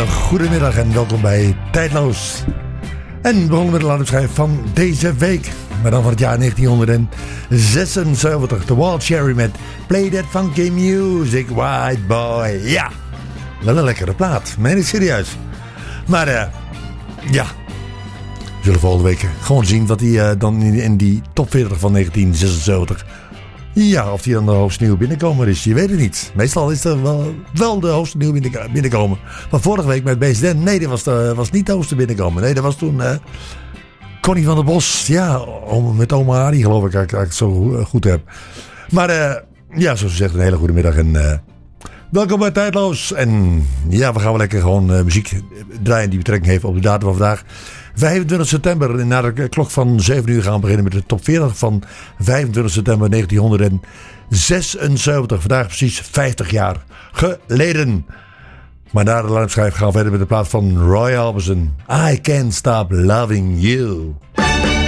Goedemiddag en welkom bij Tijdloos. En we begonnen met de laatste van deze week. Maar dan van het jaar 1976. The Wild Cherry met Play That Funky Music, White Boy. Ja, wel een lekkere plaat. Meen ik serieus. Maar ja, we zullen volgende week gewoon zien wat hij dan in die top 40 van 1976... Ja, of die dan de hoogste nieuw binnenkomer is, je weet het niet. Meestal is er wel de hoogste nieuw binnenkomen. Maar vorige week met BZN, nee, dat was niet de hoogste binnenkomen. Nee, dat was toen Connie van der Bos. Ja, met oma Harry geloof ik, als ik het zo goed heb. Maar ja, zoals gezegd, een hele goede middag en welkom bij Tijdloos. En ja, we gaan wel lekker gewoon muziek draaien die betrekking heeft op de datum van vandaag. 25 september, en na de klok van 7 uur gaan we beginnen met de top 40 van 25 september 1976. Vandaag precies 50 jaar geleden. Maar na de alarmschijf gaan we verder met de plaat van Roy Orbison. I Can't Stop Loving You.